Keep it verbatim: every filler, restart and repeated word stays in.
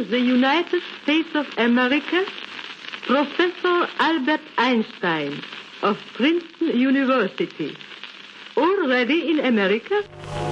in the United States of America, Professor Albert Einstein of Princeton University. Already in America?